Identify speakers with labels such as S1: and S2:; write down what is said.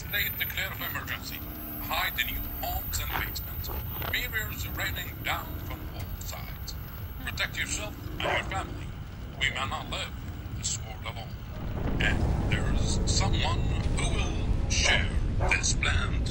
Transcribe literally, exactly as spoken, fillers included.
S1: state declare of emergency. Hide in your homes and basements. Mirrors raining down from all sides. Protect yourself and your family. We may not live in this world alone. And there's someone who will share this land